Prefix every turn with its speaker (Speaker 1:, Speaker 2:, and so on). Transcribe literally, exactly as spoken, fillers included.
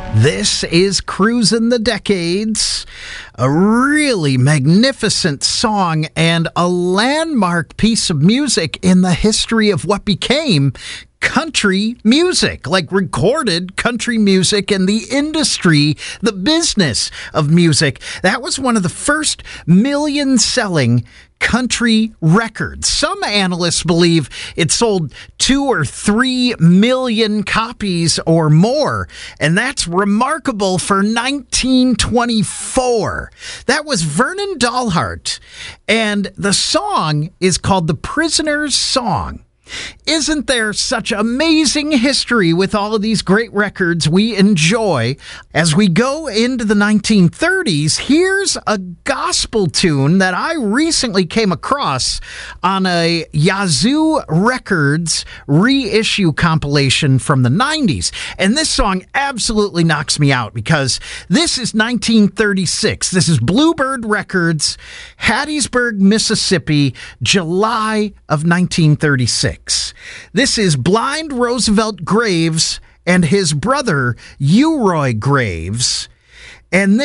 Speaker 1: This is Cruisin' the Decades, a really magnificent song and a landmark piece of music in the history of what became country music, like recorded country music and the industry, the business of music. That was one of the first million-selling country records. Some analysts believe it sold two or three million copies or more, and that's remarkable for nineteen twenty-four. That was Vernon Dalhart, and the song is called The Prisoner's Song. Isn't there such amazing history with all of these great records we enjoy? As we go into the nineteen thirties, here's a gospel tune that I recently came across on a Yazoo Records reissue compilation from the nineties. And this song absolutely knocks me out because this is nineteen thirty-six. This is Bluebird Records, Hattiesburg, Mississippi, July of nineteen thirty-six. This is Blind Roosevelt Graves and his brother, Uroy Graves. And this